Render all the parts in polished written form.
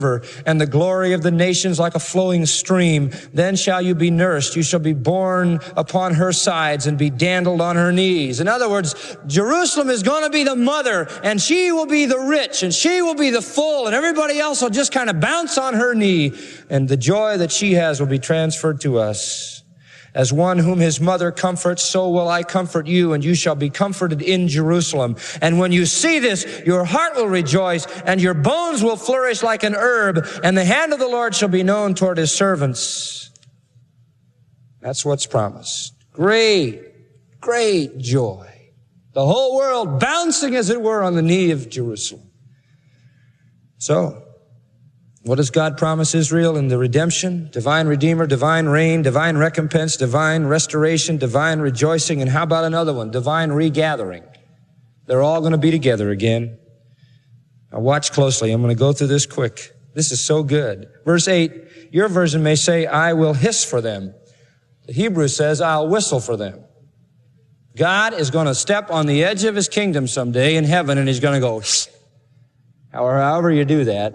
and the glory of the nations like a flowing stream. Then shall you be nursed. You shall be borne upon her sides and be dandled on her knees. In other words, Jerusalem is going to be the mother, and she will be the rich, and she will be the full, and everybody else will just kind of bounce on her knee, and the joy that she has will be transferred to us. As one whom his mother comforts, so will I comfort you, and you shall be comforted in Jerusalem. And when you see this, your heart will rejoice, and your bones will flourish like an herb, and the hand of the Lord shall be known toward his servants. That's what's promised. Great, great joy. The whole world bouncing, as it were, on the knee of Jerusalem. So, what does God promise Israel in the redemption? Divine Redeemer, divine reign, divine recompense, divine restoration, divine rejoicing, and how about another one? Divine regathering. They're all going to be together again. Now watch closely. I'm going to go through this quick. This is so good. Verse 8, your version may say, I will hiss for them. The Hebrew says, I'll whistle for them. God is going to step on the edge of his kingdom someday in heaven, and he's going to go, or however you do that.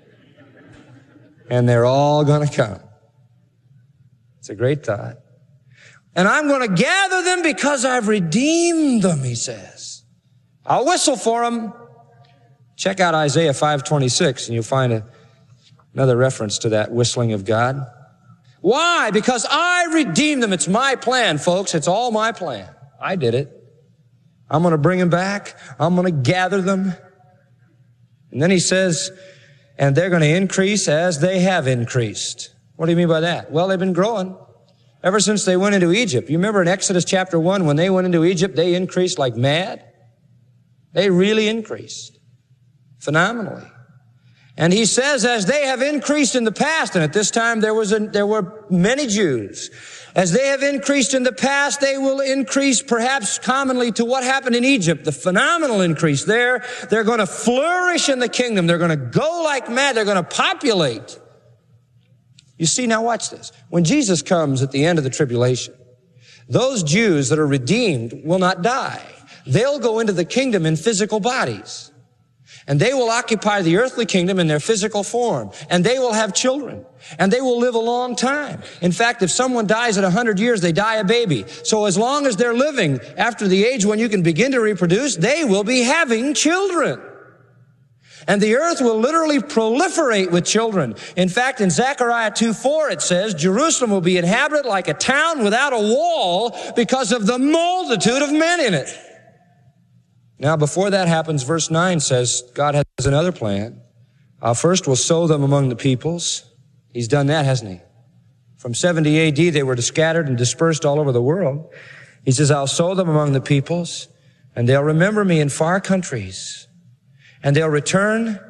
And they're all going to come. It's a great thought. And I'm going to gather them because I've redeemed them, he says. I'll whistle for them. Check out Isaiah 5:26, and you'll find another reference to that whistling of God. Why? Because I redeemed them. It's my plan, folks. It's all my plan. I did it. I'm going to bring them back. I'm going to gather them. And then he says, and they're going to increase as they have increased. What do you mean by that? Well, they've been growing ever since they went into Egypt. You remember in Exodus chapter 1, when they went into Egypt, they increased like mad. They really increased phenomenally. And he says, as they have increased in the past, and at this time there were many Jews, as they have increased in the past, they will increase perhaps commonly to what happened in Egypt, the phenomenal increase there. They're going to flourish in the kingdom. They're going to go like mad. They're going to populate. You see, now watch this. When Jesus comes at the end of the tribulation, those Jews that are redeemed will not die. They'll go into the kingdom in physical bodies. And they will occupy the earthly kingdom in their physical form. And they will have children. And they will live a long time. In fact, if someone dies at 100 years, they die a baby. So as long as they're living after the age when you can begin to reproduce, they will be having children. And the earth will literally proliferate with children. In fact, in Zechariah 2:4, it says, Jerusalem will be inhabited like a town without a wall because of the multitude of men in it. Now, before that happens, verse 9 says, God has another plan. First, we'll sow them among the peoples. He's done that, hasn't he? From 70 AD, they were scattered and dispersed all over the world. He says, I'll sow them among the peoples, and they'll remember me in far countries. And they'll return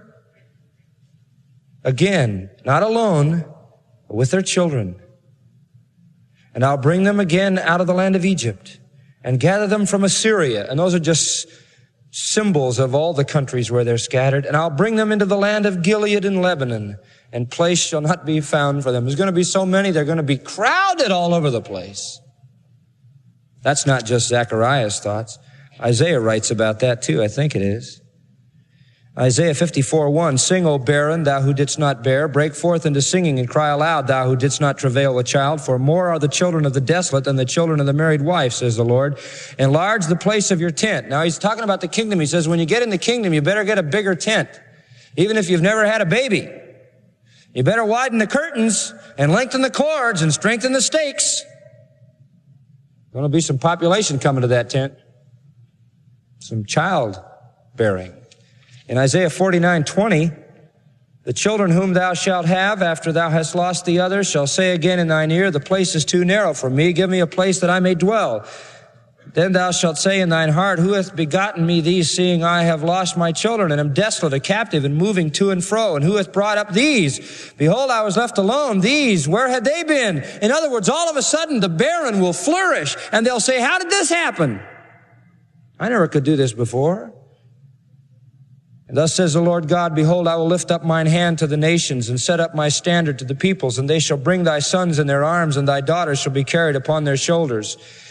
again, not alone, but with their children. And I'll bring them again out of the land of Egypt and gather them from Assyria. And those are just symbols of all the countries where they're scattered. And I'll bring them into the land of Gilead and Lebanon, and place shall not be found for them. There's going to be so many, they're going to be crowded all over the place. That's not just Zechariah's thoughts. Isaiah writes about that too, I think it is. Isaiah 54:1, sing, O barren, thou who didst not bear. Break forth into singing and cry aloud, thou who didst not travail with child. For more are the children of the desolate than the children of the married wife, says the Lord. Enlarge the place of your tent. Now he's talking about the kingdom. He says, when you get in the kingdom, you better get a bigger tent. Even if you've never had a baby. You better widen the curtains and lengthen the cords and strengthen the stakes. Going to be some population coming to that tent. Some childbearing. In Isaiah 49:20, the children whom thou shalt have after thou hast lost the others shall say again in thine ear, the place is too narrow for me. Give me a place that I may dwell. Then thou shalt say in thine heart, who hath begotten me these, seeing I have lost my children and am desolate, a captive, and moving to and fro? And who hath brought up these? Behold, I was left alone. These, where had they been? In other words, all of a sudden the barren will flourish, and they'll say, how did this happen? I never could do this before. And thus says the Lord God, behold, I will lift up mine hand to the nations and set up my standard to the peoples, and they shall bring thy sons in their arms, and thy daughters shall be carried upon their shoulders.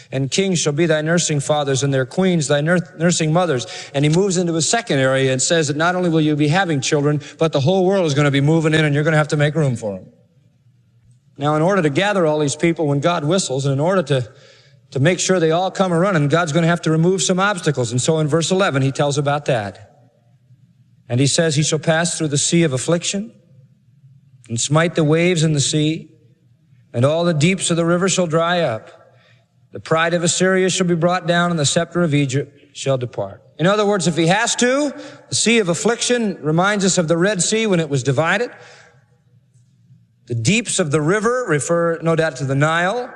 And kings shall be thy nursing fathers, and their queens thy nursing mothers. And he moves into a second area and says that not only will you be having children, but the whole world is going to be moving in, and you're going to have to make room for them. Now, in order to gather all these people when God whistles, and in order to make sure they all come running, God's going to have to remove some obstacles. And so in verse 11, he tells about that. And he says, he shall pass through the sea of affliction and smite the waves in the sea, and all the deeps of the river shall dry up. The pride of Assyria shall be brought down, and the scepter of Egypt shall depart. In other words, if he has to, the sea of affliction reminds us of the Red Sea when it was divided. The deeps of the river refer, no doubt, to the Nile,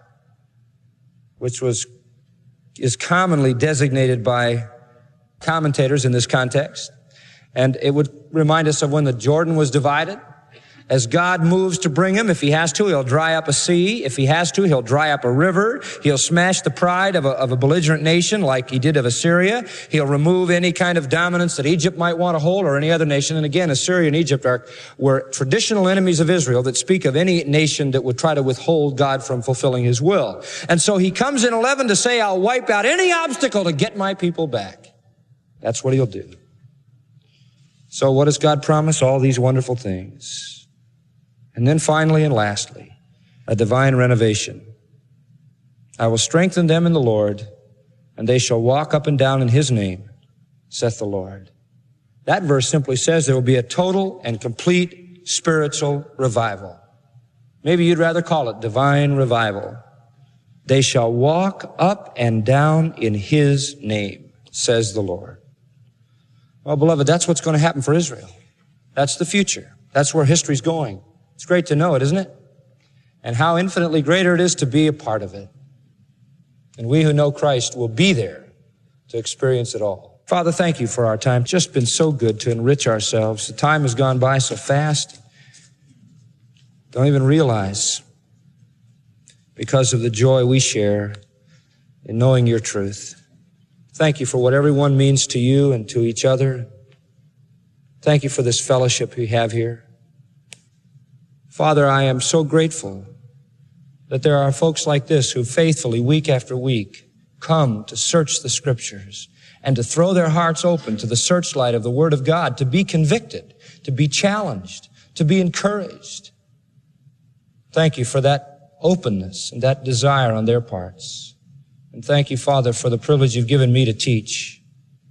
which is commonly designated by commentators in this context. And it would remind us of when the Jordan was divided. As God moves to bring him, if he has to, he'll dry up a sea. If he has to, he'll dry up a river. He'll smash the pride of a belligerent nation like he did of Assyria. He'll remove any kind of dominance that Egypt might want to hold or any other nation. And again, Assyria and Egypt were traditional enemies of Israel that speak of any nation that would try to withhold God from fulfilling his will. And so he comes in 11 to say, I'll wipe out any obstacle to get my people back. That's what he'll do. So what does God promise? All these wonderful things. And then finally and lastly, a divine renovation. I will strengthen them in the Lord, and they shall walk up and down in his name, saith the Lord. That verse simply says there will be a total and complete spiritual revival. Maybe you'd rather call it divine revival. They shall walk up and down in his name, says the Lord. Well, beloved, that's what's going to happen for Israel. That's the future. That's where history's going. It's great to know it, isn't it? And how infinitely greater it is to be a part of it. And we who know Christ will be there to experience it all. Father, thank you for our time. It's just been so good to enrich ourselves. The time has gone by so fast. Don't even realize because of the joy we share in knowing your truth. Thank you for what everyone means to you and to each other. Thank you for this fellowship we have here. Father, I am so grateful that there are folks like this who faithfully, week after week, come to search the Scriptures and to throw their hearts open to the searchlight of the Word of God, to be convicted, to be challenged, to be encouraged. Thank you for that openness and that desire on their parts. And thank you, Father, for the privilege you've given me to teach.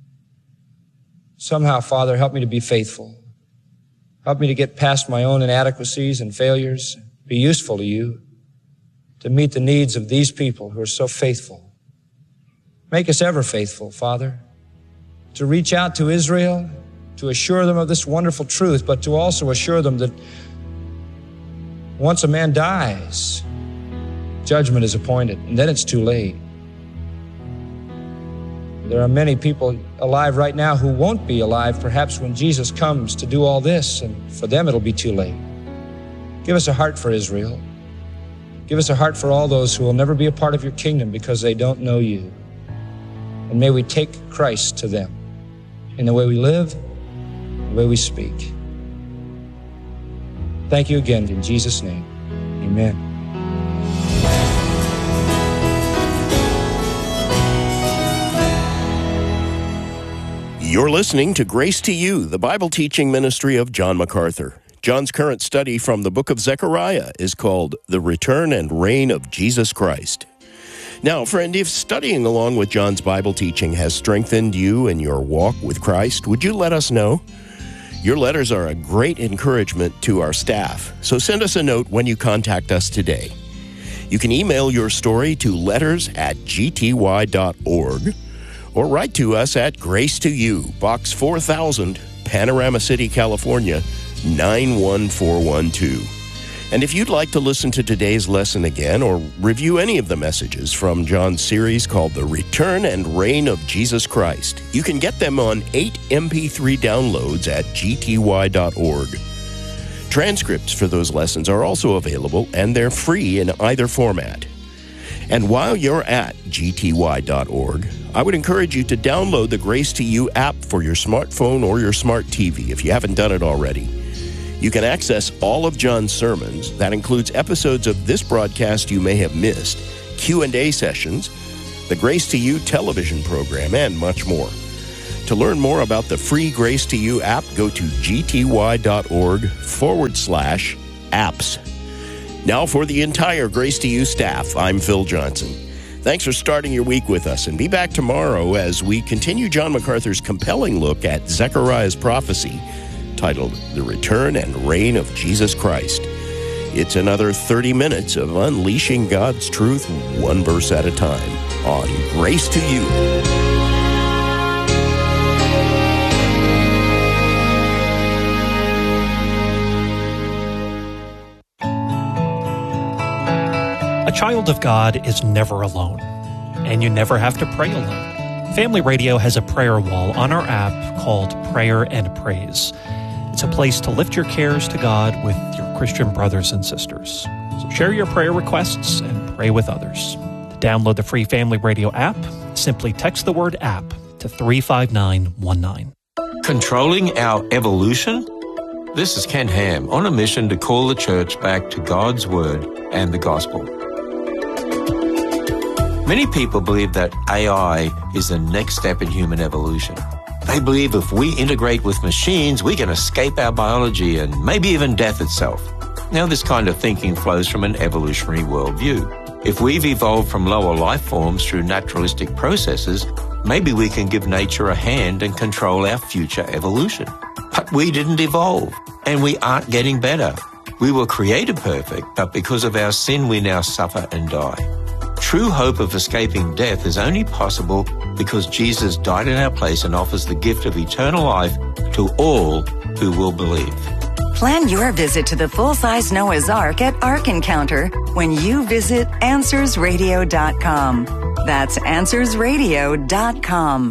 Somehow, Father, help me to be faithful. Help me to get past my own inadequacies and failures, be useful to you, to meet the needs of these people who are so faithful. Make us ever faithful, Father, to reach out to Israel, to assure them of this wonderful truth, but to also assure them that once a man dies, judgment is appointed, and then it's too late. There are many people alive right now who won't be alive perhaps when Jesus comes to do all this, and for them it'll be too late. Give us a heart for Israel. Give us a heart for all those who will never be a part of your kingdom because they don't know you. And may we take Christ to them in the way we live, the way we speak. Thank you again in Jesus' name. Amen. You're listening to Grace to You, the Bible teaching ministry of John MacArthur. John's current study from the book of Zechariah is called The Return and Reign of Jesus Christ. Now, friend, if studying along with John's Bible teaching has strengthened you in your walk with Christ, would you let us know? Your letters are a great encouragement to our staff, so send us a note when you contact us today. You can email your story to letters@gty.org, or write to us at Grace to You, Box 4000, Panorama City, California, 91412. And if you'd like to listen to today's lesson again or review any of the messages from John's series called The Return and Reign of Jesus Christ, you can get them on 8 MP3 downloads at gty.org. Transcripts for those lessons are also available, and they're free in either format. And while you're at gty.org, I would encourage you to download the Grace to You app for your smartphone or your smart TV if you haven't done it already. You can access all of John's sermons. That includes episodes of this broadcast you may have missed, Q&A sessions, the Grace to You television program, and much more. To learn more about the free Grace to You app, go to gty.org/apps. Now for the entire Grace to You staff, I'm Phil Johnson. Thanks for starting your week with us, and be back tomorrow as we continue John MacArthur's compelling look at Zechariah's prophecy titled The Return and Reign of Jesus Christ. It's another 30 minutes of unleashing God's truth one verse at a time on Grace to You. A child of God is never alone, and you never have to pray alone. Family Radio has a prayer wall on our app called Prayer and Praise. It's a place to lift your cares to God with your Christian brothers and sisters. So share your prayer requests and pray with others. To download the free Family Radio app, simply text the word app to 35919. Controlling our evolution? This is Ken Ham on a mission to call the church back to God's Word and the Gospel. Many people believe that AI is the next step in human evolution. They believe if we integrate with machines, we can escape our biology and maybe even death itself. Now, this kind of thinking flows from an evolutionary worldview. If we've evolved from lower life forms through naturalistic processes, maybe we can give nature a hand and control our future evolution. But we didn't evolve, and we aren't getting better. We were created perfect, but because of our sin, we now suffer and die. True hope of escaping death is only possible because Jesus died in our place and offers the gift of eternal life to all who will believe. Plan your visit to the full-size Noah's Ark at Ark Encounter when you visit AnswersRadio.com. That's AnswersRadio.com.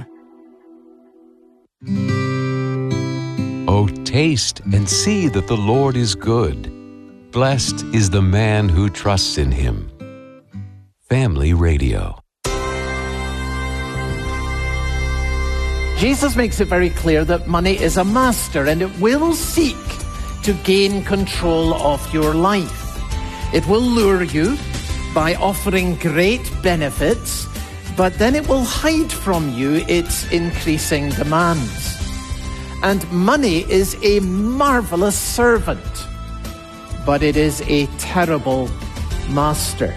Oh, taste and see that the Lord is good. Blessed is the man who trusts in him. Family Radio. Jesus makes it very clear that money is a master and it will seek to gain control of your life. It will lure you by offering great benefits, but then it will hide from you its increasing demands. And money is a marvelous servant, but it is a terrible master.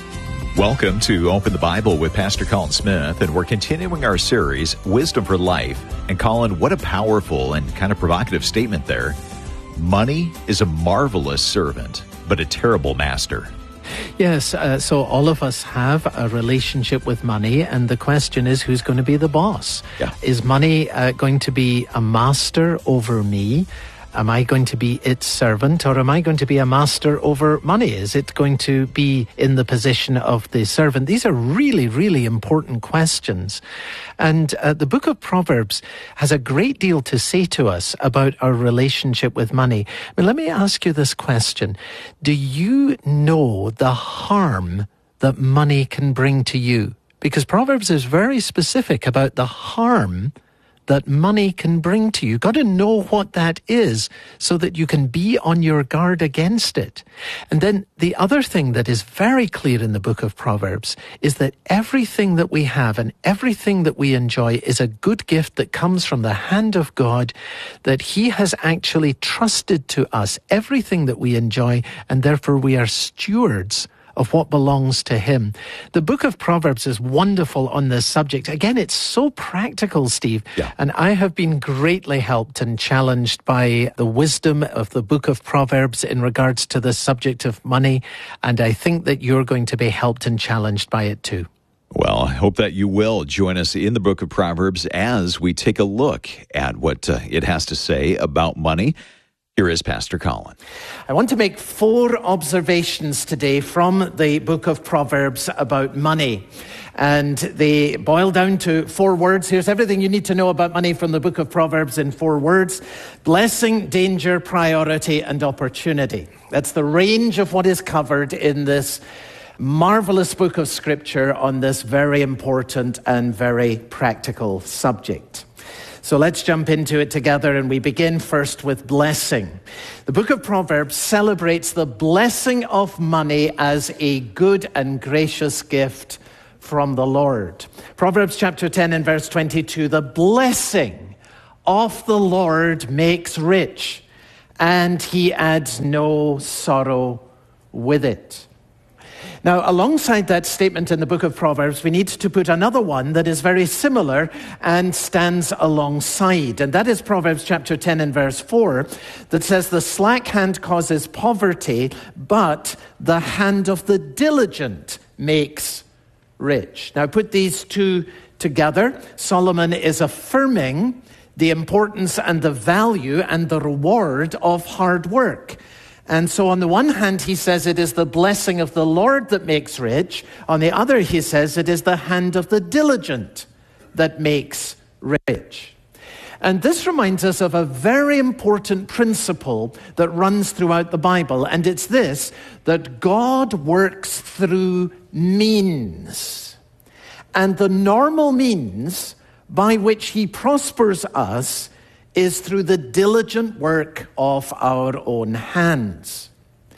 Welcome to Open the Bible with Pastor Colin Smith, and we're continuing our series, Wisdom for Life. And Colin, what a powerful and kind of provocative statement there. Money is a marvelous servant, but a terrible master. Yes, so all of us have a relationship with money, and the question is, who's going to be the boss? Yeah. Is money going to be a master over me? Am I going to be its servant, or am I going to be a master over money? Is it going to be in the position of the servant? These are really, really important questions. And the book of Proverbs has a great deal to say to us about our relationship with money. I mean, let me ask you this question. Do you know the harm that money can bring to you? Because Proverbs is very specific about the harm that money can bring to you. You've got to know what that is so that you can be on your guard against it. And then the other thing that is very clear in the book of Proverbs is that everything that we have and everything that we enjoy is a good gift that comes from the hand of God, that He has actually trusted to us everything that we enjoy, and therefore we are stewards of what belongs to Him. The book of Proverbs is wonderful on this subject. Again, it's so practical, Steve. Yeah. And I have been greatly helped and challenged by the wisdom of the book of Proverbs in regards to the subject of money. And I think that you're going to be helped and challenged by it too. Well, I hope that you will join us in the book of Proverbs as we take a look at what it has to say about money. Here is Pastor Colin. I want to make 4 observations today from the book of Proverbs about money. And they boil down to 4 words. Here's everything you need to know about money from the book of Proverbs in 4 words. Blessing, danger, priority, and opportunity. That's the range of what is covered in this marvelous book of Scripture on this very important and very practical subject. So let's jump into it together, and we begin first with blessing. The book of Proverbs celebrates the blessing of money as a good and gracious gift from the Lord. Proverbs chapter 10 and verse 22, the blessing of the Lord makes rich, and he adds no sorrow with it. Now, alongside that statement in the book of Proverbs, we need to put another one that is very similar and stands alongside. And that is Proverbs chapter 10 and verse 4 that says, the slack hand causes poverty, but the hand of the diligent makes rich. Now, put these two together. Solomon is affirming the importance and the value and the reward of hard work. And so on the one hand, he says it is the blessing of the Lord that makes rich. On the other, he says it is the hand of the diligent that makes rich. And this reminds us of a very important principle that runs throughout the Bible. And it's this, that God works through means. And the normal means by which he prospers us is through the diligent work of our own hands.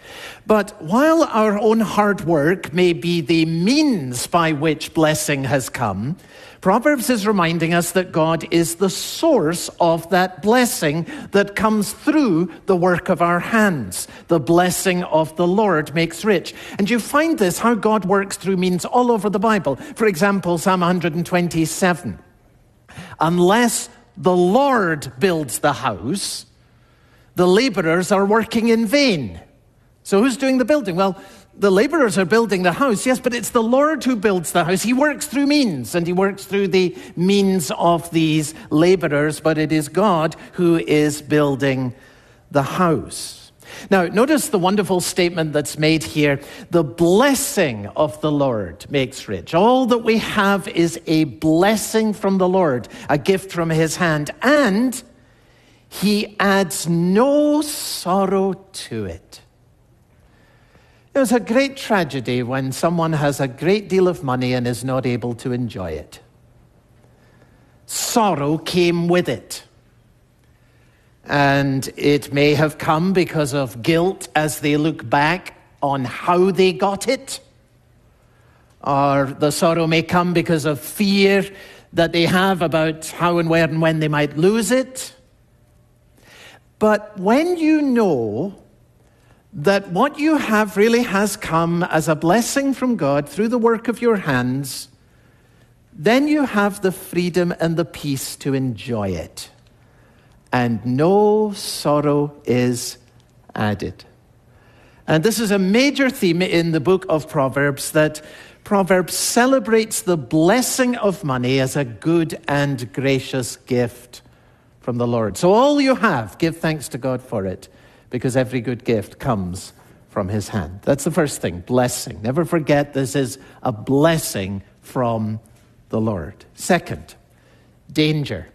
But while our own hard work may be the means by which blessing has come, Proverbs is reminding us that God is the source of that blessing that comes through the work of our hands. The blessing of the Lord makes rich. And you find this, how God works through means all over the Bible. For example, Psalm 127. Unless the Lord builds the house, the laborers are working in vain. So who's doing the building? Well, the laborers are building the house, yes, but it's the Lord who builds the house. He works through means, and he works through the means of these laborers, but it is God who is building the house. Now, notice the wonderful statement that's made here. The blessing of the Lord makes rich. All that we have is a blessing from the Lord, a gift from his hand, and he adds no sorrow to it. It was a great tragedy when someone has a great deal of money and is not able to enjoy it. Sorrow came with it. And it may have come because of guilt as they look back on how they got it. Or the sorrow may come because of fear that they have about how and where and when they might lose it. But when you know that what you have really has come as a blessing from God through the work of your hands, then you have the freedom and the peace to enjoy it. And no sorrow is added. And this is a major theme in the book of Proverbs, that Proverbs celebrates the blessing of money as a good and gracious gift from the Lord. So all you have, give thanks to God for it, because every good gift comes from his hand. That's the first thing, blessing. Never forget this is a blessing from the Lord. Second, danger.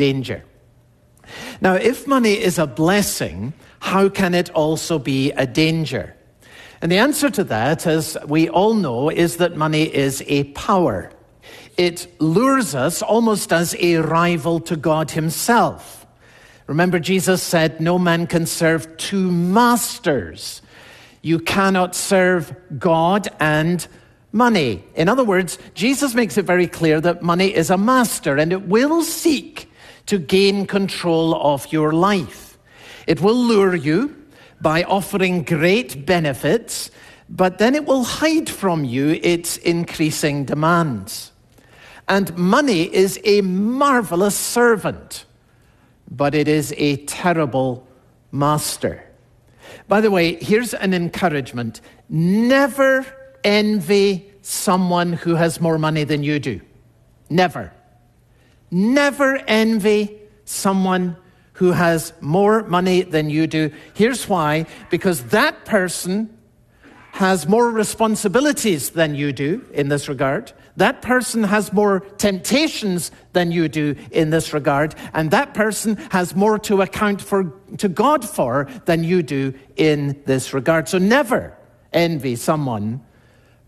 Now, if money is a blessing, how can it also be a danger? And the answer to that, as we all know, is that money is a power. It lures us almost as a rival to God himself. Remember, Jesus said, no man can serve two masters. You cannot serve God and money. In other words, Jesus makes it very clear that money is a master, and it will seek to gain control of your life. It will lure you by offering great benefits, but then it will hide from you its increasing demands. And money is a marvelous servant, but it is a terrible master. By the way, here's an encouragement. Never envy someone who has more money than you do. Never. Never envy someone who has more money than you do. Here's why. Because that person has more responsibilities than you do in this regard. That person has more temptations than you do in this regard. And that person has more to account to God for than you do in this regard. So never envy someone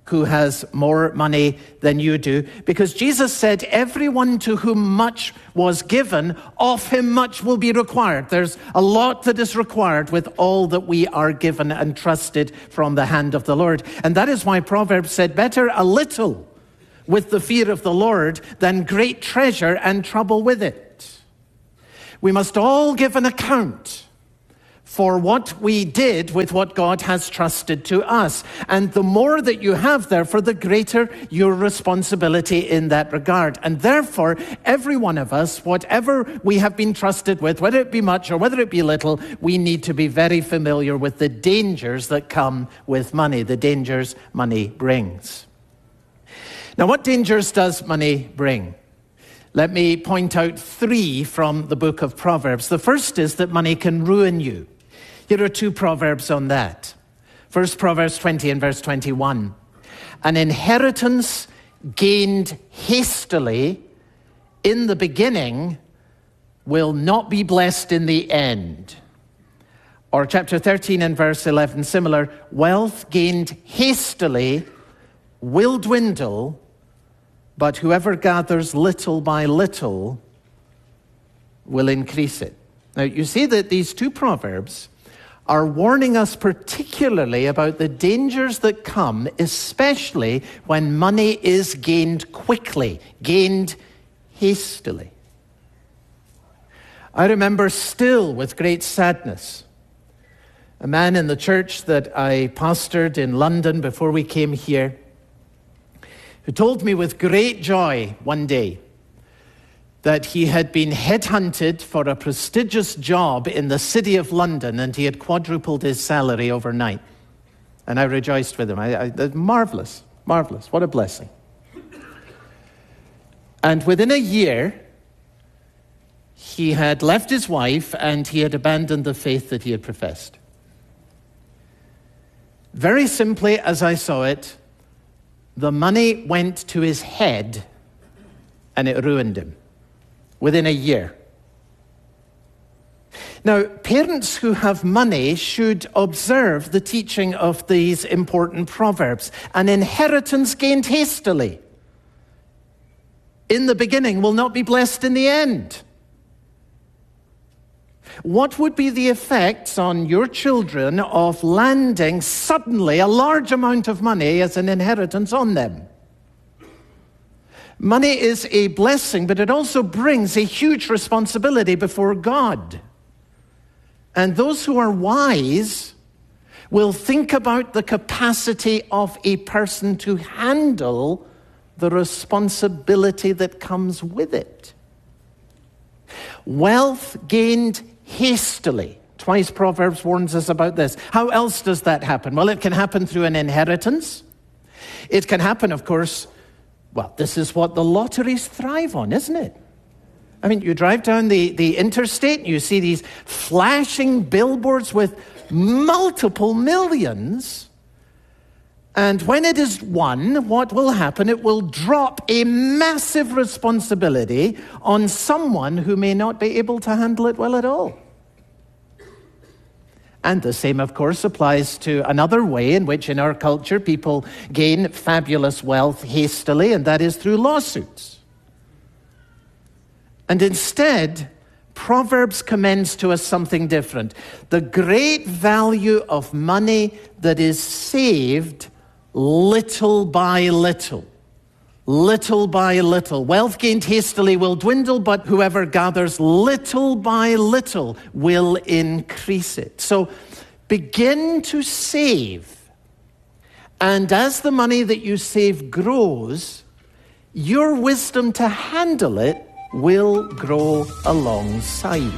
who has more money than you do, because Jesus said, everyone to whom much was given, of him much will be required. There's a lot that is required with all that we are given and trusted from the hand of the Lord. And that is why Proverbs said, better a little with the fear of the Lord than great treasure and trouble with it. We must all give an account for what we did with what God has trusted to us. And the more that you have, therefore, the greater your responsibility in that regard. And therefore, every one of us, whatever we have been trusted with, whether it be much or whether it be little, we need to be very familiar with the dangers that come with money, the dangers money brings. Now, what dangers does money bring? Let me point out 3 from the book of Proverbs. The first is that money can ruin you. Here are 2 proverbs on that. First, Proverbs 20 and verse 21. An inheritance gained hastily in the beginning will not be blessed in the end. Or chapter 13 and verse 11, similar. Wealth gained hastily will dwindle, but whoever gathers little by little will increase it. Now, you see that these 2 proverbs are warning us particularly about the dangers that come, especially when money is gained quickly, gained hastily. I remember still with great sadness a man in the church that I pastored in London before we came here, who told me with great joy one day that he had been headhunted for a prestigious job in the city of London, and he had quadrupled his salary overnight. And I rejoiced with him. Marvelous, marvelous. What a blessing. And within a year, he had left his wife and he had abandoned the faith that he had professed. Very simply, as I saw it, the money went to his head and it ruined him within a year. Now, parents who have money should observe the teaching of these important proverbs. An inheritance gained hastily in the beginning will not be blessed in the end. What would be the effects on your children of landing suddenly a large amount of money as an inheritance on them? Money is a blessing, but it also brings a huge responsibility before God. And those who are wise will think about the capacity of a person to handle the responsibility that comes with it. Wealth gained hastily. Twice Proverbs warns us about this. How else does that happen? Well, it can happen through an inheritance. It can happen, of course, well, this is what the lotteries thrive on, isn't it? I mean, you drive down the interstate and you see these flashing billboards with multiple millions. And when it is won, what will happen? It will drop a massive responsibility on someone who may not be able to handle it well at all. And the same, of course, applies to another way in which in our culture people gain fabulous wealth hastily, and that is through lawsuits. And instead, Proverbs commends to us something different. The great value of money that is saved little by little. Little by little. Wealth gained hastily will dwindle, but whoever gathers little by little will increase it. So begin to save. And as the money that you save grows, your wisdom to handle it will grow alongside.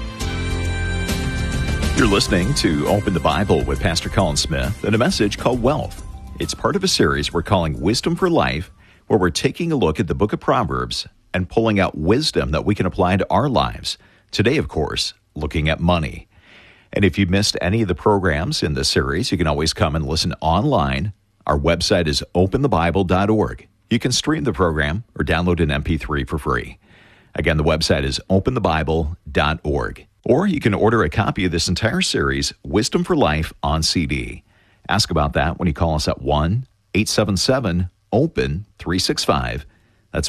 You're listening to Open the Bible with Pastor Colin Smith and a message called Wealth. It's part of a series we're calling Wisdom for Life, where we're taking a look at the book of Proverbs and pulling out wisdom that we can apply to our lives. Today, of course, looking at money. And if you missed any of the programs in this series, you can always come and listen online. Our website is openthebible.org. You can stream the program or download an MP3 for free. Again, the website is openthebible.org. Or you can order a copy of this entire series, Wisdom for Life, on CD. Ask about that when you call us at 1-877-OPEN-365. That's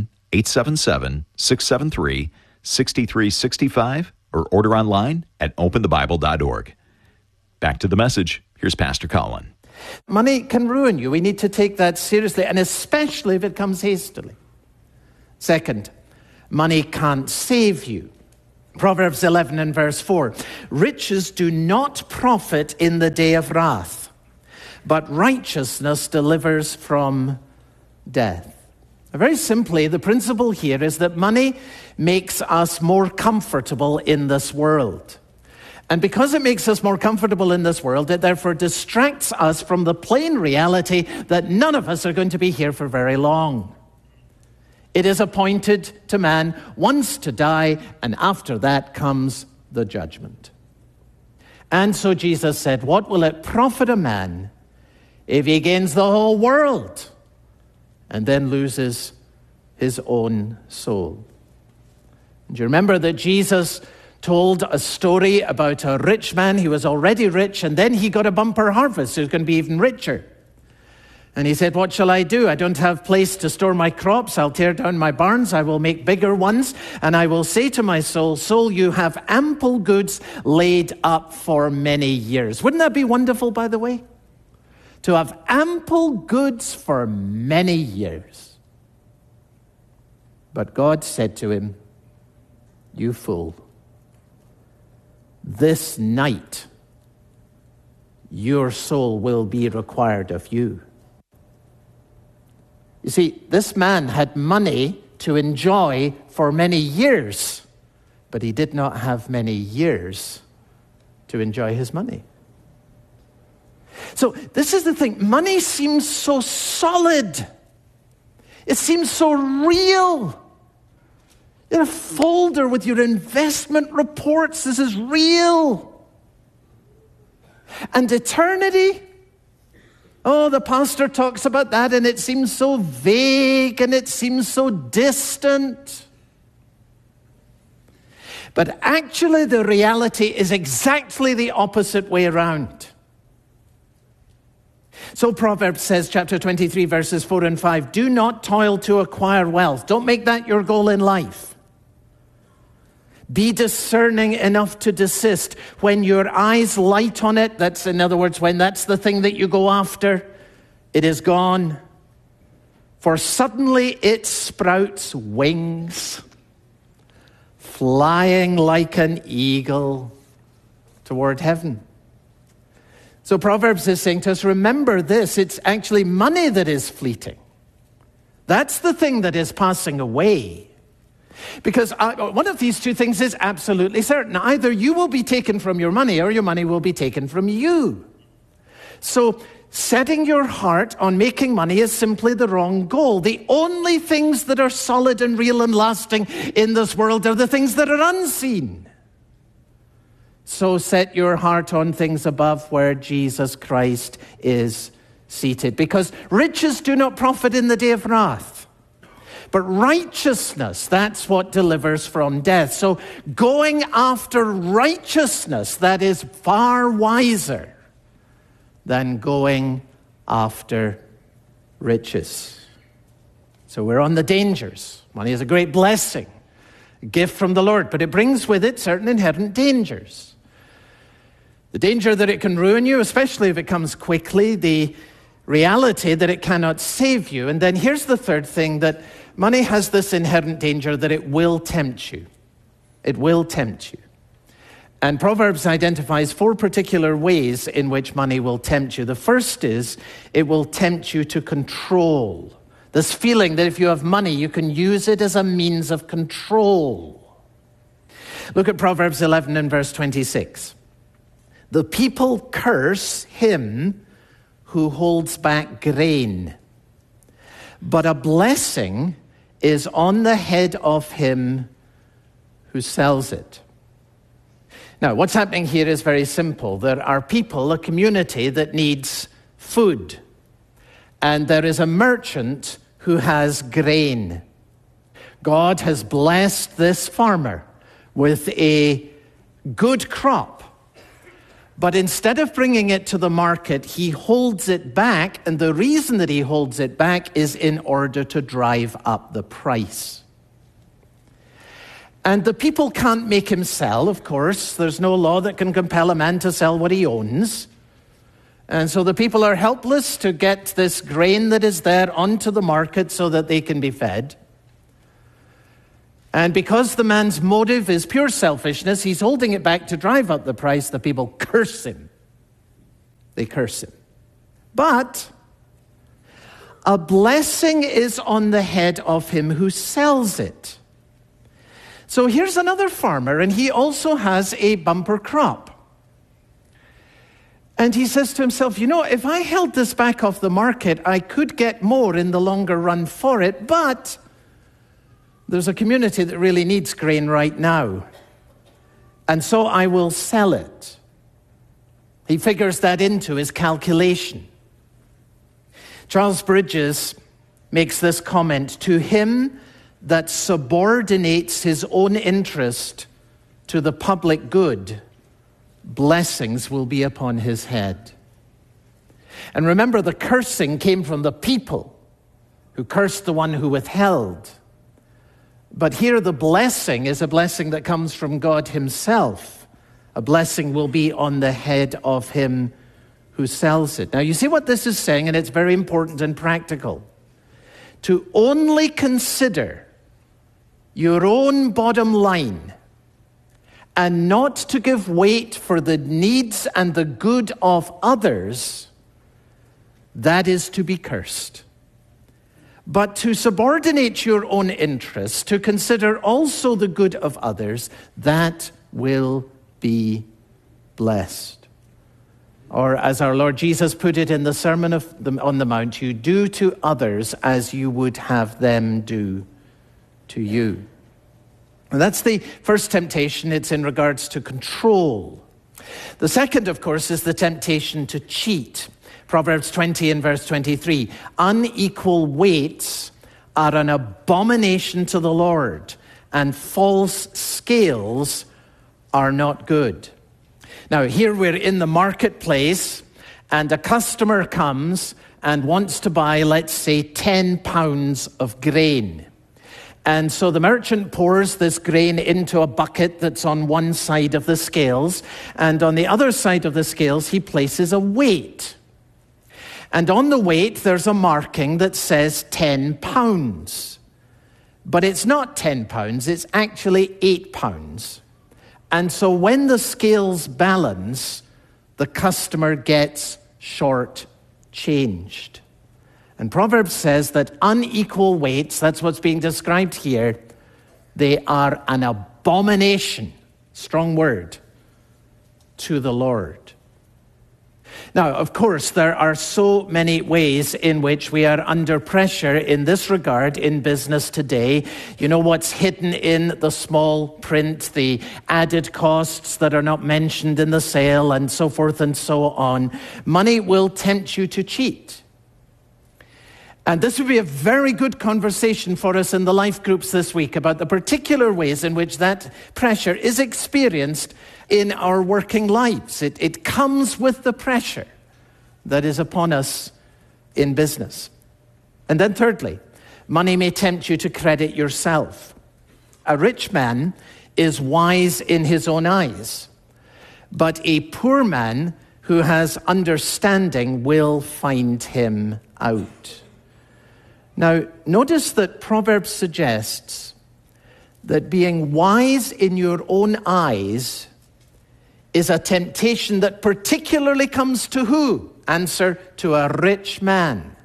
1-877-673-6365, or order online at openthebible.org. Back to the message. Here's Pastor Colin. Money can ruin you. We need to take that seriously, and especially if it comes hastily. Second, money can't save you. Proverbs 11 and verse 4. Riches do not profit in the day of wrath, but righteousness delivers from death. Very simply, the principle here is that money makes us more comfortable in this world. And because it makes us more comfortable in this world, it therefore distracts us from the plain reality that none of us are going to be here for very long. It is appointed to man once to die, and after that comes the judgment. And so Jesus said, what will it profit a man if he gains the whole world and then loses his own soul? Do you remember that Jesus told a story about a rich man? He was already rich, and then he got a bumper harvest. He was going to be even richer. And he said, what shall I do? I don't have place to store my crops. I'll tear down my barns. I will make bigger ones. And I will say to my soul, soul, you have ample goods laid up for many years. Wouldn't that be wonderful, by the way? To have ample goods for many years. But God said to him, you fool, this night your soul will be required of you. You see, this man had money to enjoy for many years, but he did not have many years to enjoy his money. So this is the thing. Money seems so solid. It seems so real. In a folder with your investment reports, this is real. And eternity? Oh, the pastor talks about that, and it seems so vague, and it seems so distant. But actually, the reality is exactly the opposite way around. So Proverbs says, chapter 23, verses 4 and 5, do not toil to acquire wealth. Don't make that your goal in life. Be discerning enough to desist. When your eyes light on it, that's, in other words, when that's the thing that you go after, it is gone. For suddenly it sprouts wings, flying like an eagle toward heaven. So Proverbs is saying to us, remember this, it's actually money that is fleeting. That's the thing that is passing away. Because one of these two things is absolutely certain. Either you will be taken from your money, or your money will be taken from you. So setting your heart on making money is simply the wrong goal. The only things that are solid and real and lasting in this world are the things that are unseen. So set your heart on things above, where Jesus Christ is seated. Because riches do not profit in the day of wrath. But righteousness, that's what delivers from death. So going after righteousness, that is far wiser than going after riches. So we're on the dangers. Money is a great blessing, a gift from the Lord, but it brings with it certain inherent dangers. The danger that it can ruin you, especially if it comes quickly, the reality that it cannot save you. And then here's the third thing, that money has this inherent danger that it will tempt you. It will tempt you. And Proverbs identifies 4 particular ways in which money will tempt you. The first is, it will tempt you to control. This feeling that if you have money, you can use it as a means of control. Look at Proverbs 11 and verse 26. The people curse him who holds back grain, but a blessing is on the head of him who sells it. Now, what's happening here is very simple. There are people, a community that needs food, and there is a merchant who has grain. God has blessed this farmer with a good crop, But instead of bringing it to the market, he holds it back. And the reason that he holds it back is in order to drive up the price. And the people can't make him sell, of course. There's no law that can compel a man to sell what he owns. And so the people are helpless to get this grain that is there onto the market so that they can be fed. And because the man's motive is pure selfishness, he's holding it back to drive up the price. The people curse him. They curse him. But a blessing is on the head of him who sells it. So here's another farmer, and he also has a bumper crop. And he says to himself, if I held this back off the market, I could get more in the longer run for it, but there's a community that really needs grain right now. And so I will sell it. He figures that into his calculation. Charles Bridges makes this comment: to him that subordinates his own interest to the public good, blessings will be upon his head. And remember, the cursing came from the people who cursed the one who withheld. But here the blessing is a blessing that comes from God himself. A blessing will be on the head of him who sells it. Now you see what this is saying, and it's very important and practical. To only consider your own bottom line and not to give weight for the needs and the good of others, that is to be cursed. But to subordinate your own interests, to consider also the good of others, that will be blessed. Or as our Lord Jesus put it in the Sermon on the Mount, you do to others as you would have them do to you. And that's the first temptation. It's in regards to control. The second, of course, is the temptation to cheat. Proverbs 20 and verse 23. Unequal weights are an abomination to the Lord, and false scales are not good. Now, here we're in the marketplace, and a customer comes and wants to buy, let's say, 10 pounds of grain. And so the merchant pours this grain into a bucket that's on one side of the scales, and on the other side of the scales, he places a weight. And on the weight, there's a marking that says 10 pounds. But it's not 10 pounds, it's actually 8 pounds. And so when the scales balance, the customer gets short-changed. And Proverbs says that unequal weights, that's what's being described here, they are an abomination, strong word, to the Lord. Now, of course, there are so many ways in which we are under pressure in this regard in business today. You know what's hidden in the small print, the added costs that are not mentioned in the sale, and so forth and so on. Money will tempt you to cheat. And this would be a very good conversation for us in the life groups this week about the particular ways in which that pressure is experienced in our working lives. It comes with the pressure that is upon us in business. And then thirdly, money may tempt you to credit yourself. A rich man is wise in his own eyes, but a poor man who has understanding will find him out. Now, notice that Proverbs suggests that being wise in your own eyes is a temptation that particularly comes to who? Answer, to a rich man.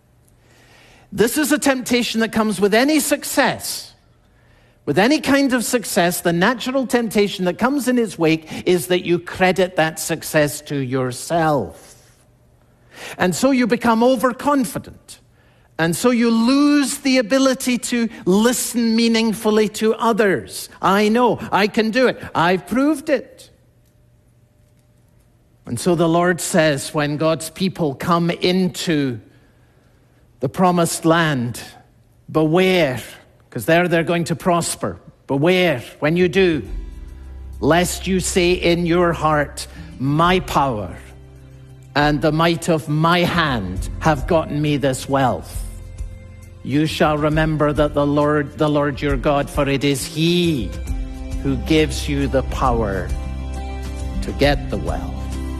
This is a temptation that comes with any success. With any kind of success, the natural temptation that comes in its wake is that you credit that success to yourself. And so you become overconfident. And so you lose the ability to listen meaningfully to others. I know, I can do it. I've proved it. And so the Lord says, when God's people come into the promised land, beware, because there they're going to prosper. Beware when you do lest you say in your heart, my power and the might of my hand have gotten me this wealth. You shall remember that the Lord your God, for it is He who gives you the power to get the wealth.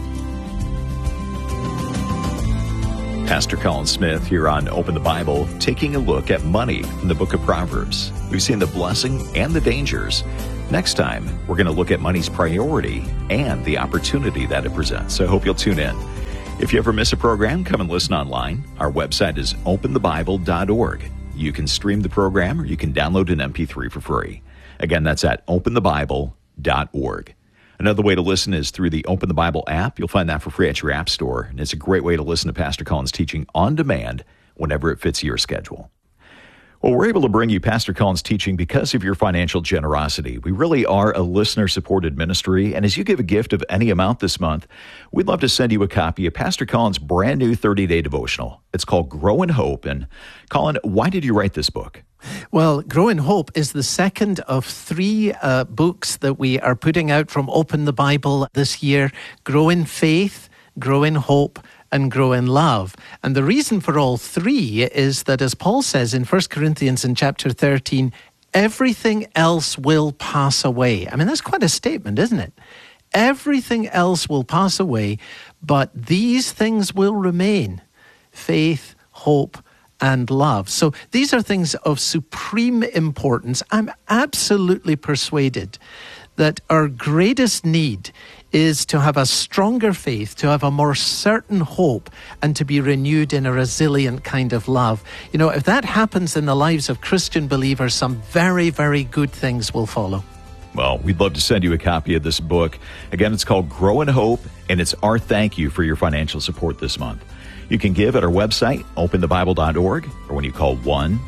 Pastor Colin Smith here on Open the Bible, taking a look at money in the book of Proverbs. We've seen the blessing and the dangers. Next time, we're going to look at money's priority and the opportunity that it presents. So I hope you'll tune in. If you ever miss a program, come and listen online. Our website is openthebible.org. You can stream the program or you can download an MP3 for free. Again, that's at openthebible.org. Another way to listen is through the Open the Bible app. You'll find that for free at your app store. And it's a great way to listen to Pastor Colin's teaching on demand whenever it fits your schedule. Well, we're able to bring you Pastor Colin's teaching because of your financial generosity. We really are a listener-supported ministry, and as you give a gift of any amount this month, we'd love to send you a copy of Pastor Colin's brand new 30-day devotional. It's called Grow in Hope. And Colin, why did you write this book? Well, Grow in Hope is the second of 3 books that we are putting out from Open the Bible this year. Grow in Faith, Grow in Hope, and Grow in Love. And the reason for all 3 is that, as Paul says in 1 Corinthians in chapter 13, everything else will pass away. I mean, that's quite a statement, isn't it? Everything else will pass away, but these things will remain: faith, hope, and love. So these are things of supreme importance. I'm absolutely persuaded that our greatest need is to have a stronger faith, to have a more certain hope, and to be renewed in a resilient kind of love. You know, if that happens in the lives of Christian believers, some very, very good things will follow. Well, we'd love to send you a copy of this book. Again, it's called Grow in Hope, and it's our thank you for your financial support this month. You can give at our website, openthebible.org, or when you call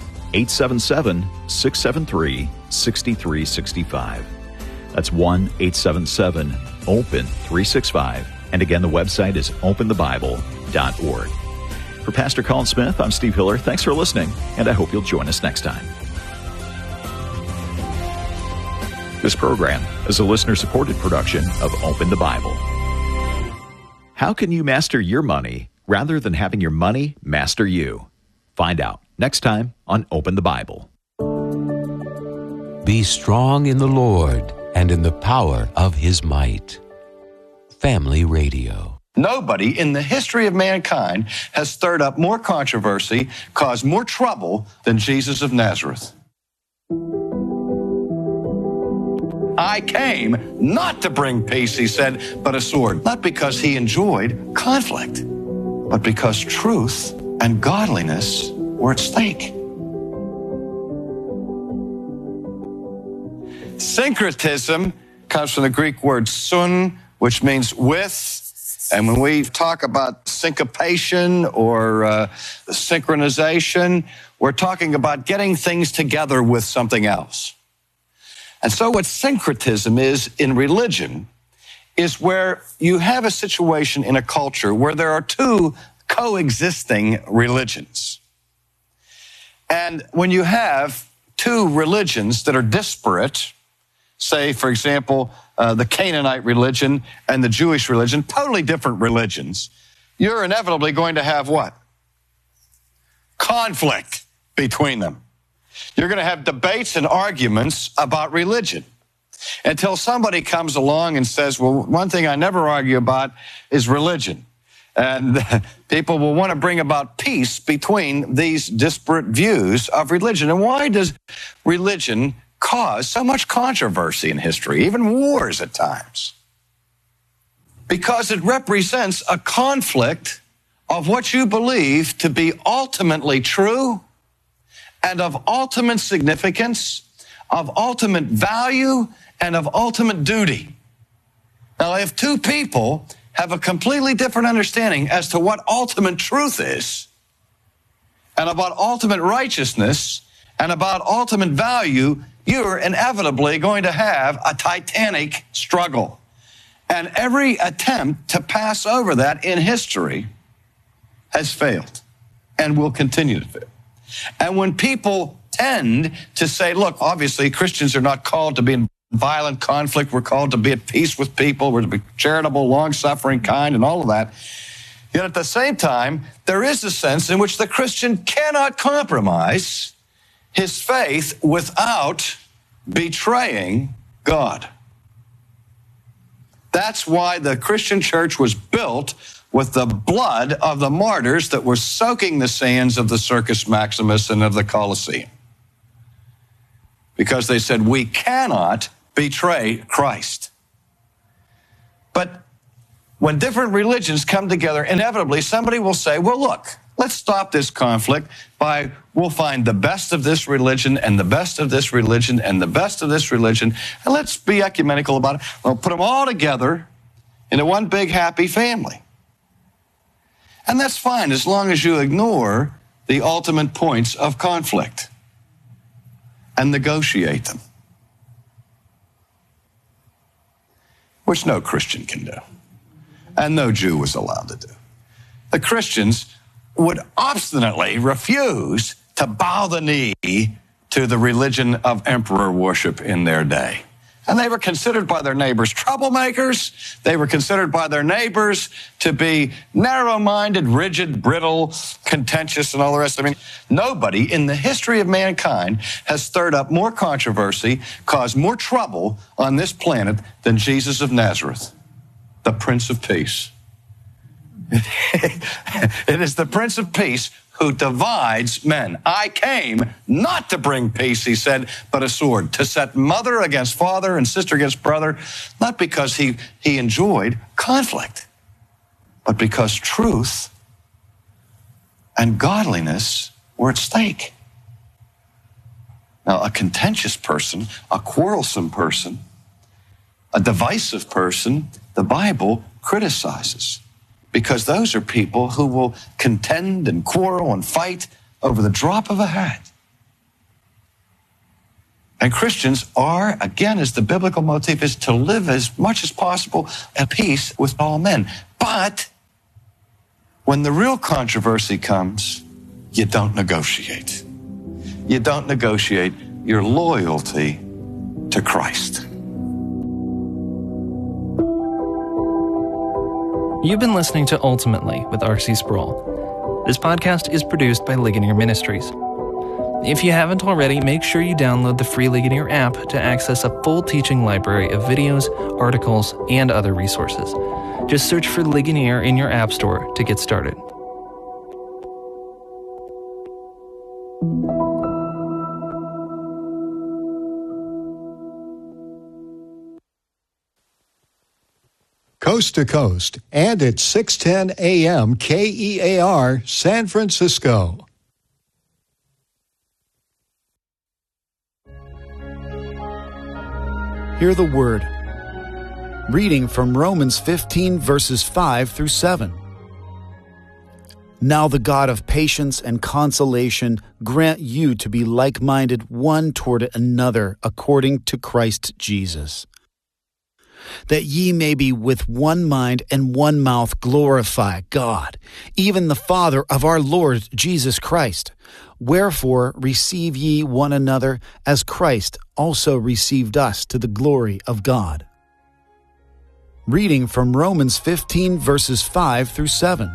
1-877-673-6365. That's 1-877-OPEN-365. And again, the website is openthebible.org. For Pastor Colin Smith, I'm Steve Hiller. Thanks for listening, and I hope you'll join us next time. This program is a listener-supported production of Open the Bible. How can you master your money rather than having your money master you? Find out next time on Open the Bible. Be strong in the Lord and in the power of His might. Family Radio. Nobody in the history of mankind has stirred up more controversy, caused more trouble than Jesus of Nazareth. I came not to bring peace, he said, but a sword. Not because he enjoyed conflict, but because truth and godliness were at stake. Syncretism comes from the Greek word sun, which means with. And when we talk about syncopation or synchronization, we're talking about getting things together with something else. And so what syncretism is in religion is where you have a situation in a culture where there are 2 coexisting religions. And when you have 2 religions that are disparate, say, for example, the Canaanite religion and the Jewish religion, totally different religions, you're inevitably going to have what? Conflict between them. You're going to have debates and arguments about religion until somebody comes along and says, well, one thing I never argue about is religion. And people will want to bring about peace between these disparate views of religion. And why does religion cause so much controversy in history, even wars at times? Because it represents a conflict of what you believe to be ultimately true and of ultimate significance, of ultimate value, and of ultimate duty. Now, if 2 people have a completely different understanding as to what ultimate truth is, and about ultimate righteousness, and about ultimate value, you're inevitably going to have a titanic struggle. And every attempt to pass over that in history has failed and will continue to fail. And when people tend to say, look, obviously Christians are not called to be violent conflict. We're called to be at peace with people. We're to be charitable, long-suffering, kind, and all of that. Yet at the same time, there is a sense in which the Christian cannot compromise his faith without betraying God. That's why the Christian church was built with the blood of the martyrs that were soaking the sands of the Circus Maximus and of the Colosseum. Because they said, we cannot betray Christ. But when different religions come together, inevitably somebody will say, well, look, let's stop this conflict by, we'll find the best of this religion and the best of this religion and the best of this religion, and let's be ecumenical about it. We'll put them all together into one big happy family. And that's fine as long as you ignore the ultimate points of conflict and negotiate them, which no Christian can do, and no Jew was allowed to do. The Christians would obstinately refuse to bow the knee to the religion of emperor worship in their day. And they were considered by their neighbors troublemakers. They were considered by their neighbors to be narrow-minded, rigid, brittle, contentious, and all the rest. I mean, nobody in the history of mankind has stirred up more controversy, caused more trouble on this planet than Jesus of Nazareth, the Prince of Peace. It is the Prince of Peace who divides men. I came not to bring peace, he said, but a sword, to set mother against father and sister against brother, not because he enjoyed conflict, but because truth and godliness were at stake. Now, a contentious person, a quarrelsome person, a divisive person, the Bible criticizes. Because those are people who will contend and quarrel and fight over the drop of a hat. And Christians are, again, as the biblical motif is, to live as much as possible at peace with all men. But when the real controversy comes, you don't negotiate. You don't negotiate your loyalty to Christ. You've been listening to Ultimately with R.C. Sproul. This podcast is produced by Ligonier Ministries. If you haven't already, make sure you download the free Ligonier app to access a full teaching library of videos, articles, and other resources. Just search for Ligonier in your app store to get started. Coast to Coast, and at 6:10 a.m. KEAR, San Francisco. Hear the word. Reading from Romans 15, verses 5 through 7. Now the God of patience and consolation grant you to be like-minded one toward another according to Christ Jesus, that ye may be with one mind and one mouth glorify God, even the Father of our Lord Jesus Christ. Wherefore receive ye one another, as Christ also received us to the glory of God. Reading from Romans 15, verses 5 through 7.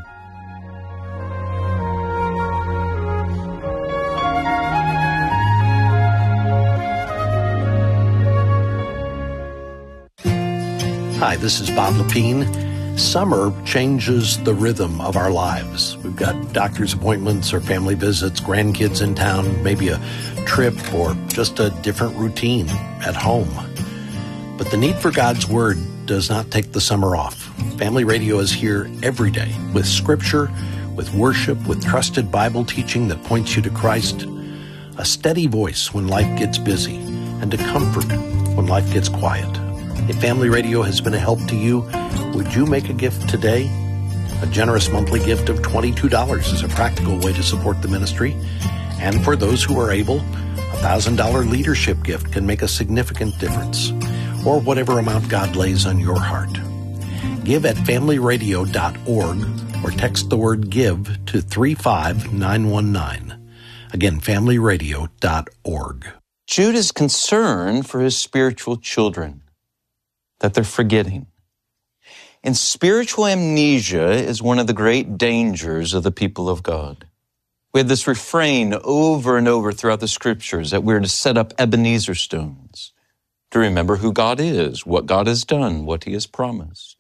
Hi, this is Bob Lepine. Summer changes the rhythm of our lives. We've got doctor's appointments or family visits, grandkids in town, maybe a trip or just a different routine at home. But the need for God's Word does not take the summer off. Family Radio is here every day with Scripture, with worship, with trusted Bible teaching that points you to Christ, a steady voice when life gets busy, and a comfort when life gets quiet. If Family Radio has been a help to you, would you make a gift today? A generous monthly gift of $22 is a practical way to support the ministry. And for those who are able, a $1,000 leadership gift can make a significant difference, or whatever amount God lays on your heart. Give at familyradio.org or text the word GIVE to 35919. Again, familyradio.org. Jude is concerned for his spiritual children, that they're forgetting. And spiritual amnesia is one of the great dangers of the people of God. We have this refrain over and over throughout the Scriptures that we're to set up Ebenezer stones to remember who God is, what God has done, what He has promised.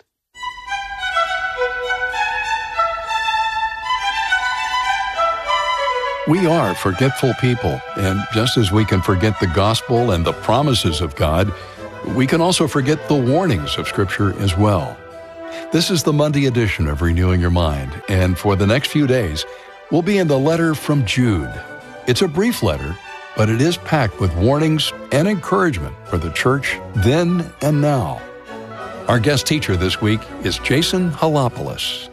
We are forgetful people, and just as we can forget the gospel and the promises of God, we can also forget the warnings of Scripture as well. This is the Monday edition of Renewing Your Mind, and for the next few days, we'll be in the letter from Jude. It's a brief letter, but it is packed with warnings and encouragement for the church then and now. Our guest teacher this week is Jason Halopoulos.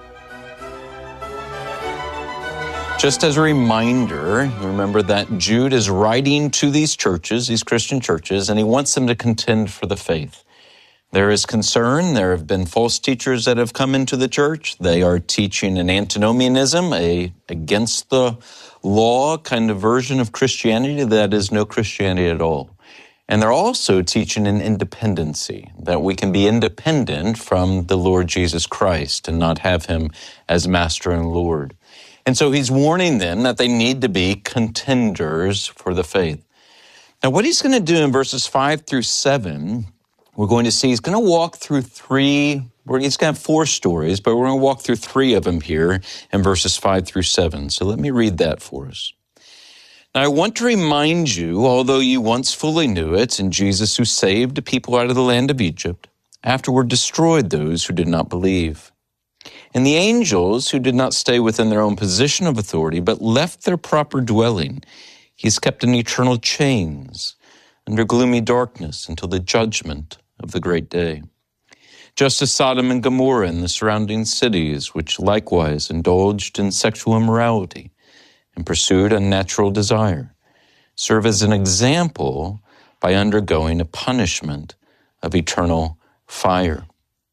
Just as a reminder, remember that Jude is writing to these churches, these Christian churches, and he wants them to contend for the faith. There is concern. There have been false teachers that have come into the church. They are teaching an antinomianism, against the law kind of version of Christianity that is no Christianity at all. And they're also teaching an independency, that we can be independent from the Lord Jesus Christ and not have Him as Master and Lord. And so he's warning them that they need to be contenders for the faith. Now, what he's going to do in verses 5 through 7, we're going to see he's going to walk through he's going to have 4 stories, but we're going to walk through 3 of them here in verses 5 through 7. So let me read that for us. Now, I want to remind you, although you once fully knew it, in Jesus who saved the people out of the land of Egypt, afterward destroyed those who did not believe. And the angels who did not stay within their own position of authority, but left their proper dwelling, He has kept in eternal chains under gloomy darkness until the judgment of the great day. Just as Sodom and Gomorrah and the surrounding cities, which likewise indulged in sexual immorality and pursued unnatural desire, serve as an example by undergoing a punishment of eternal fire.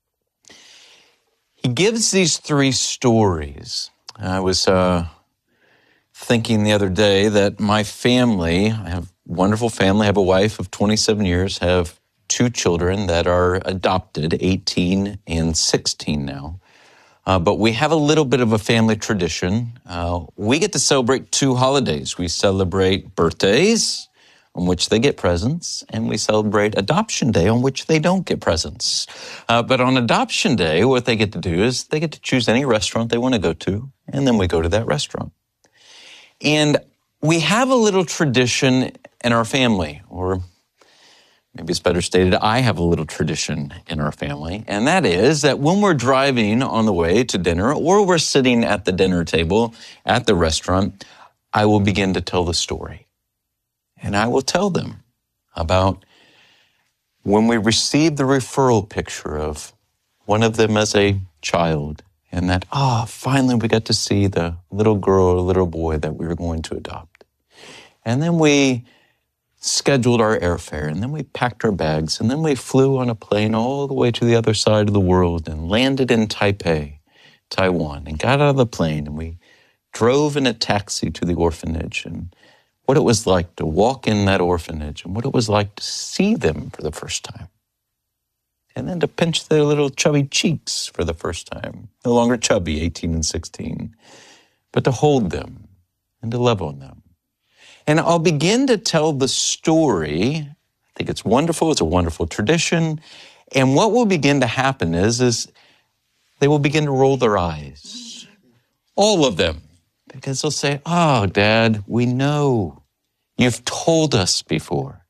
He gives these 3 stories. I was thinking the other day that my family, I have a wonderful family, I have a wife of 27 years, have 2 children that are adopted, 18 and 16 now. But we have a little bit of a family tradition. We get to celebrate 2 holidays. We celebrate birthdays, on which they get presents, and we celebrate Adoption Day, on which they don't get presents. But on Adoption Day, what they get to do is they get to choose any restaurant they want to go to, and then we go to that restaurant. And we have a little tradition in our family, or maybe it's better stated, I have a little tradition in our family, and that is that when we're driving on the way to dinner, or we're sitting at the dinner table at the restaurant, I will begin to tell the story. And I will tell them about when we received the referral picture of one of them as a child, and that, finally we got to see the little girl or little boy that we were going to adopt. And then we scheduled our airfare, and then we packed our bags, and then we flew on a plane all the way to the other side of the world and landed in Taipei, Taiwan, and got out of the plane, and we drove in a taxi to the orphanage, and what it was like to walk in that orphanage and what it was like to see them for the first time. And then to pinch their little chubby cheeks for the first time. No longer chubby, 18 and 16, but to hold them and to love on them. And I'll begin to tell the story. I think it's wonderful. It's a wonderful tradition. And what will begin to happen is they will begin to roll their eyes. All of them. Because they'll say, Dad, we know. You've told us before.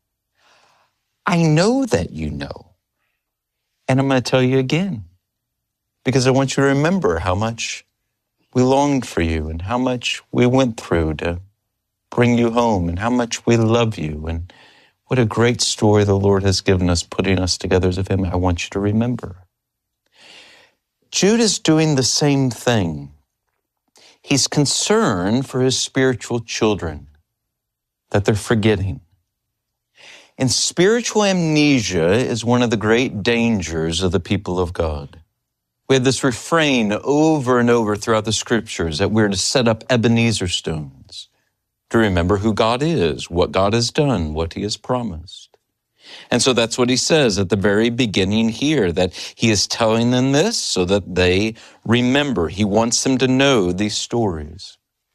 I know that you know. And I'm going to tell you again. Because I want you to remember how much we longed for you and how much we went through to bring you home and how much we love you and what a great story the Lord has given us, putting us together as a family. I want you to remember. Jude is doing the same thing. He's concerned for his spiritual children, that they're forgetting. And spiritual amnesia is one of the great dangers of the people of God. We have this refrain over and over throughout the Scriptures that we're to set up Ebenezer stones to remember who God is, what God has done, what he has promised. And so that's what he says at the very beginning here, that he is telling them this so that they remember. He wants them to know these stories.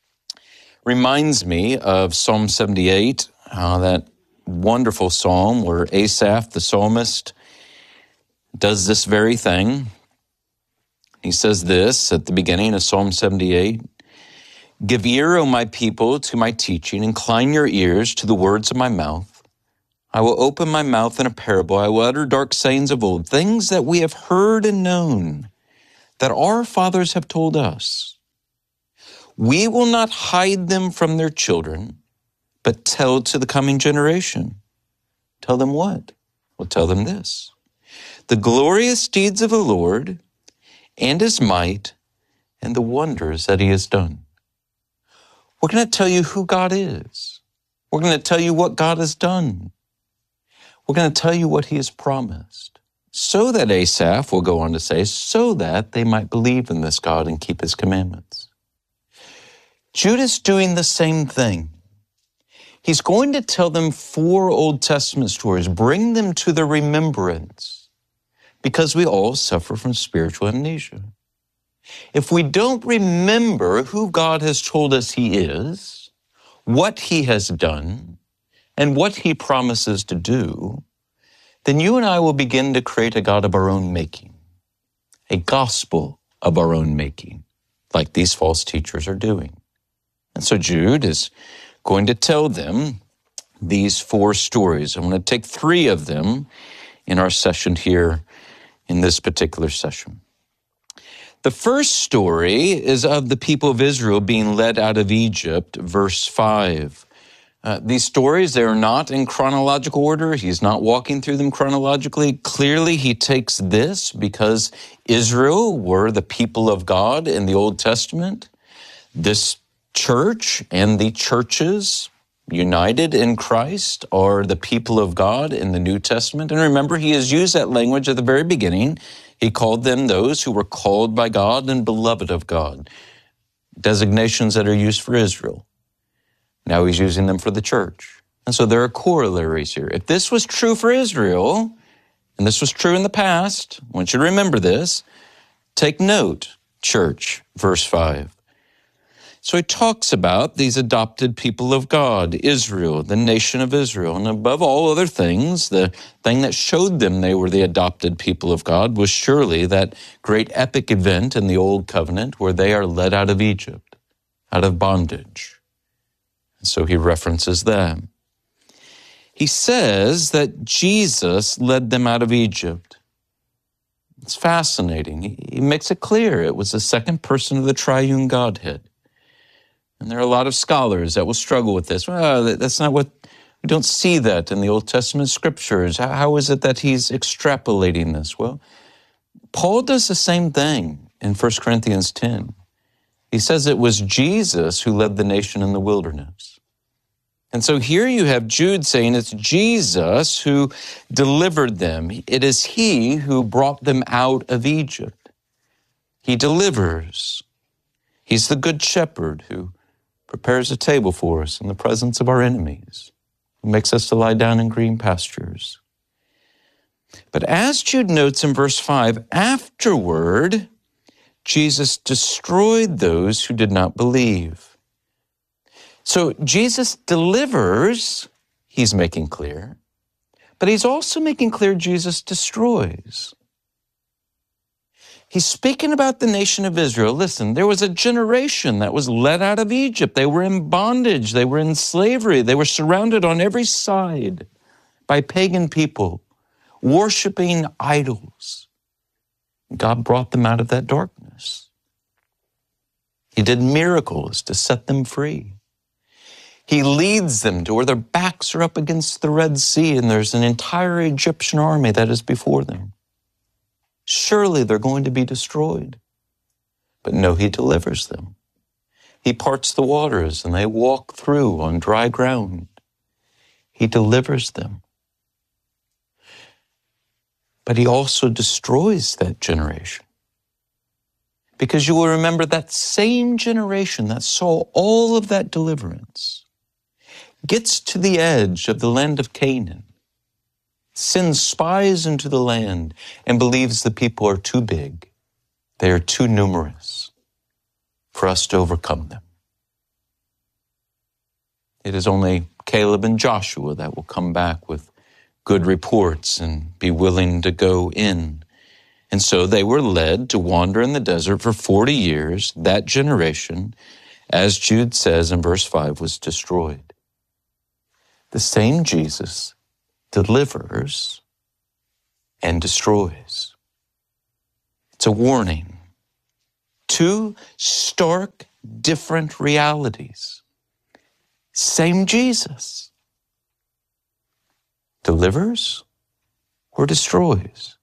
Reminds me of Psalm 78, that wonderful psalm where Asaph, the psalmist, does this very thing. He says this at the beginning of Psalm 78, "Give ear, O my people, to my teaching. Incline your ears to the words of my mouth. I will open my mouth in a parable. I will utter dark sayings of old, things that we have heard and known, that our fathers have told us. We will not hide them from their children, but tell to the coming generation." Tell them what? Well, tell them this: the glorious deeds of the Lord and his might and the wonders that he has done. We're going to tell you who God is. We're going to tell you what God has done. We're going to tell you what he has promised. So that, Asaph will go on to say, so that they might believe in this God and keep his commandments. Judah's doing the same thing. He's going to tell them 4 Old Testament stories, bring them to their remembrance, because we all suffer from spiritual amnesia. If we don't remember who God has told us he is, what he has done, and what he promises to do, then you and I will begin to create a God of our own making, a gospel of our own making, like these false teachers are doing. And so Jude is going to tell them these 4 stories. I'm going to take 3 of them in our session here in this particular session. The first story is of the people of Israel being led out of Egypt, verse 5. These stories, they are not in chronological order. He's not walking through them chronologically. Clearly, he takes this because Israel were the people of God in the Old Testament. This church and the churches united in Christ are the people of God in the New Testament. And remember, he has used that language at the very beginning. He called them those who were called by God and beloved of God, designations that are used for Israel. Now he's using them for the church. And so there are corollaries here. If this was true for Israel, and this was true in the past, I want you to remember this. Take note, church, verse 5. So he talks about these adopted people of God, Israel, the nation of Israel. And above all other things, the thing that showed them they were the adopted people of God was surely that great epic event in the Old Covenant where they are led out of Egypt, out of bondage. And so he references that. He says that Jesus led them out of Egypt. It's fascinating. He makes it clear it was the second person of the triune Godhead. And there are a lot of scholars that will struggle with this. Well, that's not what, we don't see that in the Old Testament scriptures. How is it that he's extrapolating this? Well, Paul does the same thing in 1 Corinthians 10. He says it was Jesus who led the nation in the wilderness. And so here you have Jude saying it's Jesus who delivered them. It is he who brought them out of Egypt. He delivers. He's the good shepherd who prepares a table for us in the presence of our enemies, who makes us to lie down in green pastures. But as Jude notes in verse 5, afterward, Jesus destroyed those who did not believe. So Jesus delivers, he's making clear, but he's also making clear Jesus destroys. He's speaking about the nation of Israel. Listen, there was a generation that was led out of Egypt. They were in bondage. They were in slavery. They were surrounded on every side by pagan people, worshiping idols. God brought them out of that darkness. He did miracles to set them free. He leads them to where their backs are up against the Red Sea and there's an entire Egyptian army that is before them. Surely they're going to be destroyed. But no, he delivers them. He parts the waters and they walk through on dry ground. He delivers them. But he also destroys that generation. Because you will remember that same generation that saw all of that deliverance gets to the edge of the land of Canaan, sends spies into the land, and believes the people are too big. They are too numerous for us to overcome them. It is only Caleb and Joshua that will come back with good reports and be willing to go in. And so they were led to wander in the desert for 40 years. That generation, as Jude says in verse 5, was destroyed. The same Jesus delivers and destroys. It's a warning. Two stark, different realities. Same Jesus. Delivers or destroys.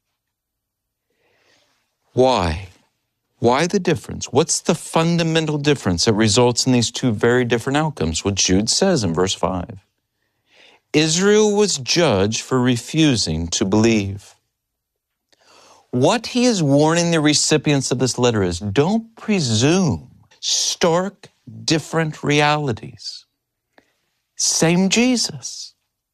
Why? Why the difference? What's the fundamental difference that results in these two very different outcomes? What Jude says in verse 5. Israel was judged for refusing to believe. What he is warning the recipients of this letter is, don't presume stark, different realities. Same Jesus.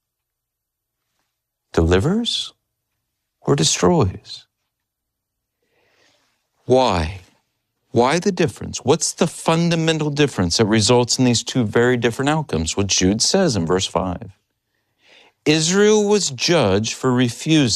Delivers or destroys. Why? Why the difference? What's the fundamental difference that results in these two very different outcomes? What Jude says in verse 5. Israel was judged for refusing